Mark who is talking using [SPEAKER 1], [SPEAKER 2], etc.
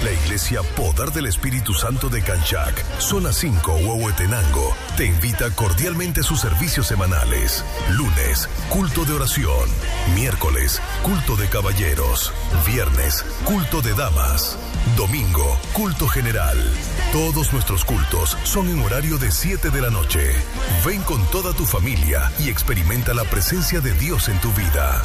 [SPEAKER 1] La Iglesia Poder del Espíritu Santo de Canchac, Zona 5, Huehuetenango, te invita cordialmente a sus servicios semanales. Lunes, culto de oración. Miércoles, culto de caballeros. Viernes, culto de damas. Domingo, culto general. Todos nuestros cultos son en horario de 7 de la noche. Ven con toda tu familia y experimenta la presencia de Dios en tu vida.